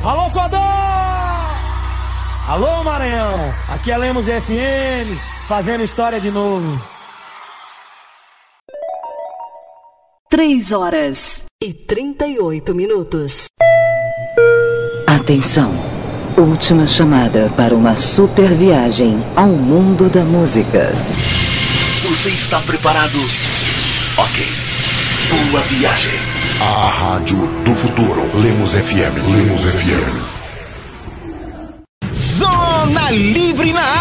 Alô, Codó! Alô, Maranhão! Aqui é Lemos FM, fazendo história de novo. 3h38. Atenção! Última chamada para uma super viagem ao mundo da música. Você está preparado? Ok. Boa viagem. A rádio do futuro. Lemos FM. Lemos FM. Zona Livre na